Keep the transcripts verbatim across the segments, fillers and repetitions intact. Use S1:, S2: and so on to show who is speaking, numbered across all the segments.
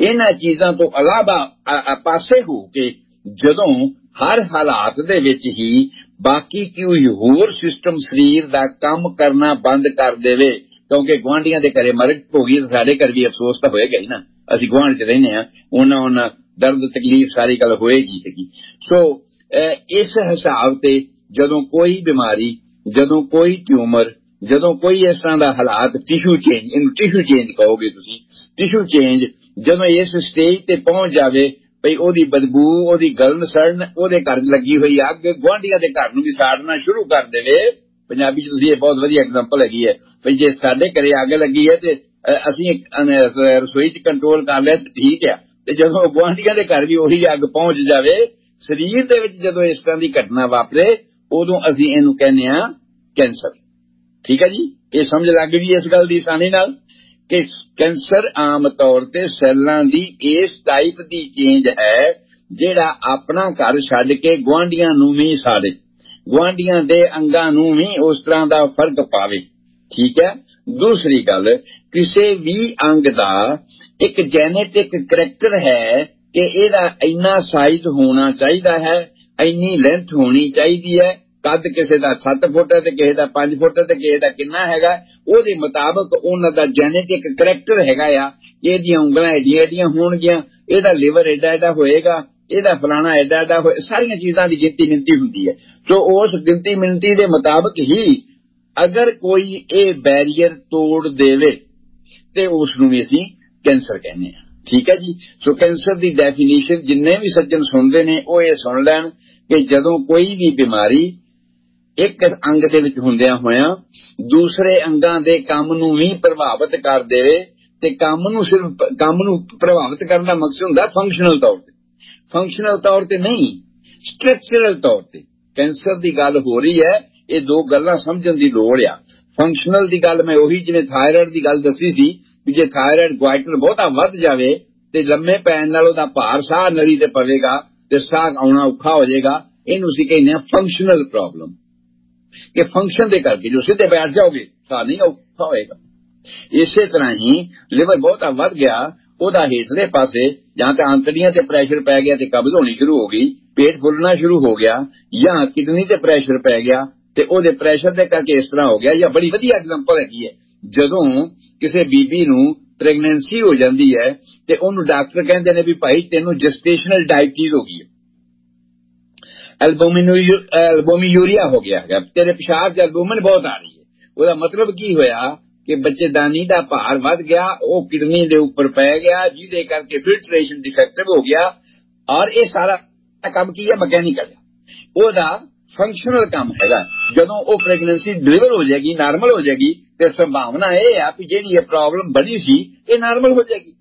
S1: इन्हां चीज़ां तो अलावा पासे हो के जदों हर हालात दे विच ही बाकी कोई होर सिस्टम शरीर दा काम करना बंद कर देवे, क्योंकि गुआंढियां दे घरे मरग हो गई साडे घर भी अफसोस तो होएगा ही ना, असीं गुआंढ च रहिंदे हां, उन्हां उन्हां दर्द तकलीफ सारी गल होएगी हैगी। सो इस हिसाब ते जदों कोई बीमारी, जदों कोई ट्यूमर, जदों कोई इस तरह दा हालात टिशू चेंज, इन टिशू चेंज कहोगे तुसीं, टिशू चेंज जदों इस स्टेज ते पहुंच जावे भई ओदी बदबू, ओदी गलन सड़न, ओदे घर लगी हुई अग गुआंढियां दे घर नूं भी साड़ना शुरू कर देवे। पंजाबी च तुसीं ये बहुत वधिया एग्जांपल हैगी है भई जे साडे घरे अग लगी है ते असीं रसोई च कंट्रोल कर लिया ठीक है, ते जदों गुआंढियां दे घर भी ओही अग पहुंच जावे शरीर दे विच जदों इस तरह दी घटना वापरे उदों असीं इहनूं कहने आ कैंसर। ठीक है जी, ये समझ लग गई इस गल दी आसानी नाल कि कैंसर आम तौर ते सैलां दी इस टाइप दी चेंज है जिहड़ा अपना घर छड्ड के गुआंढियां नूं भी साड़े, गुआंढियां दे अंगां नूं भी उस तरह दा फर्क पावे। ठीक है। दूसरी गल, किसी भी अंग दा एक जेनेटिक करैक्टर है कि इहदा इन्ना साइज होना चाहिदा है, इन्नी लेंथ होनी चाहिदी है, कद किसी का सत्त फुट है तो किसी का पांच फुट है तो किसी का किन्ना हैगा, उहदे मुताबक उन्हां दा जेनेटिक करैक्टर हैगा आ कि इहदियां उंगलां एडियां एडियां होणगियां, इहदा लिवर एडा एडा होएगा, इहदा फलाना एडा एडा होए, सारियां चीज़ां दी गिनती मिनती हुंदी है। सो उस गिनती मिनती दे मुताबक ही अगर कोई ये बैरियर तोड़ देवे ते उसनूं भी असीं कैंसर कहने आ। ठीक है जी। सो कैंसर दी डेफिनेशन जिन्ने भी सज्जन सुनते ने वो ये सुन लैण कि जदों कोई भी बीमारी एक अंग दे विच हुंदियां होया दूसरे अंगां दे काम नूं भी प्रभावित कर देवे ते काम नूं सिर्फ काम नूं प्रभावित करन दा मकसद हुंदा फंक्शनल तौर ते, फंक्शनल तौर ते नहीं स्ट्रक्चरल तौर ते कैंसर दी गल हो रही है। ये दो गल्लां समझण दी लोड़ आ। फंक्शनल दी गल मैं उही जिवें थायराइड दी गल दसी सी कि जे थायराइड ग्वाइटर बहुता वध जावे ते लम्मे पैण नाल ओहदा भार साह नली ते पवेगा ते साह आउणा औखा हो जाएगा, इहनूं असीं कहने आ फंक्शनल प्रॉब्लम कि फंक्शन दे करके जो सीधे बैठ जाओगे साह नहीं औखा होएगा। इसे तरह ही लिवर बहुता वध गया, ओहदा हेठले पासे जां तां आंतड़ियां ते प्रैशर पै गया ते कब्ज होनी शुरू हो गई, पेट फुलना शुरू हो गया, या किडनी ते प्रैशर पै गया ते ओहदे प्रैशर दे करके इस तरह हो गया। या बड़ी वधिया एग्जांपल हैगी है जदों किसी बीबी नूं प्रेगनेंसी हो जाती है ते ओनूं डॉक्टर कहंदे ने भी भाई तेनों जेस्टेशनल डायबिटीज हो गई है, एल्बोमियूरिया हो गया है, तेरे पेशाब च एल्बुमिन बहुत आ रही है। ਉਹਦਾ मतलब की होया कि बच्चेदानी का भार वध गया, वो किडनी के उपर पै गया जिहदे करके फिल्ट्रेशन डिफेक्टिव हो गया, और ये सारा काम की है मैकेनिकल है, ਉਹਦਾ फंक्शनल काम हैगा। जदों वो प्रेगनेंसी डिलीवर हो जाएगी, नॉर्मल हो जाएगी, तो संभावना यह है कि जिहड़ी ये प्रॉब्लम बनी सी ये नॉर्मल हो जाएगी,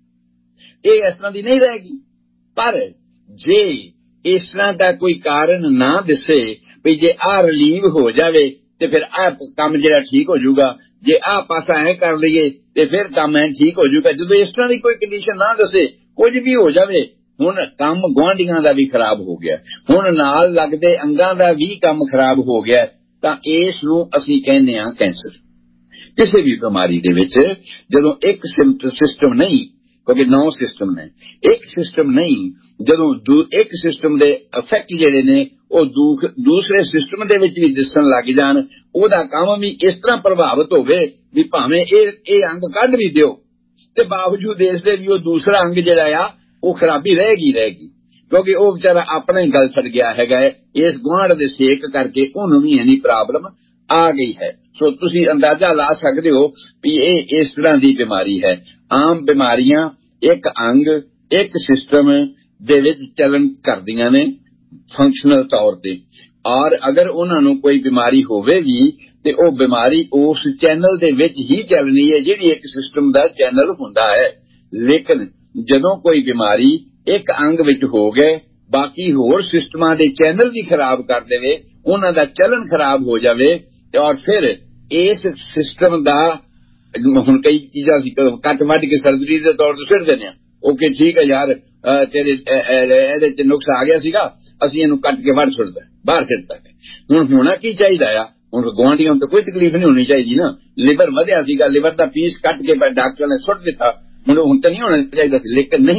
S1: ये इस तरह की नहीं रहेगी। पर जे इस तरह का कोई कारण ना दिसे भी जे आ रिलीव हो जाए तो फिर आ काम जरा ठीक हो जाऊगा, जे आ पासा ऐ कर लीए तो फिर काम ऐ ठीक हो जाऊगा। जो इस तरह की कोई कंडीशन ना दसे, कुछ भी हो जाए, हुण काम गुआंढियां दा भी खराब हो गया, हुण नाल लगदे अंगां दा भी काम खराब हो गया, तां इस नूं असीं कहने आ कैंसर। किसी भी बीमारी दे विच जदों एक सिस्टम नहीं, क्योंकि नौ सिस्टम ने, एक सिस्टम नहीं, जदों एक सिस्टम दे इफेक्ट जिहड़े ने वो दूसरे सिस्टम दे विच भी दिसण लग जाण, ओहदा काम भी इस तरह प्रभावित होवे भी भावें ये अंग कढ भी दिओ ते बावजूद इस दे भी वो दूसरा अंग जिहड़ा आ वो खराबी रहेगी रहेगी, क्योंकि वो बेचारा अपना ही गल सड़ गया हैगा है, इस गुआंढ दे सेक करके उन्होंने भी इन्नी प्रॉब्लम आ गई है। सो तुसी अंदाजा ला सकते हो भी ये इस तरह की बीमारी है। आम बीमारियां एक अंग एक सिस्टम दे विच चलन करदियां ने फंक्शनल तौर ते, और अगर उन्होंने कोई बीमारी होवे भी ते ओ बीमारी उस चैनल दे विच ही चलनी है जिहड़ी एक सिस्टम दा चैनल हुंदा है। लेकिन जदों कोई बीमारी एक अंग विच हो गए, बाकी होर सिस्टमां दे चैनल भी खराब कर देवे, उन्हां दा चलन खराब हो जावे, और फिर इस सिस्टम दा हुण कई चीज़ां कट वढ के सर्जरी दे तौर ते सिर देने, ओके ठीक है यार तेरे इहदे च नुक्स आ गया सीगा, असीं इहनूं कट के वढ सुट्टदा बाहर सिੱਟਦਾ है। हुण होना की चाहिदा आ, हुण गुआंढियां तो कोई तकलीफ नहीं होनी चाहिए ना, लिवर वधिया सीगा, लिवर दा पीस कट के डॉक्टर ने सुੱਟ ਦਿੱਤਾ, हुण हुण तो नहीं होना चाहिए, लेकिन नहीं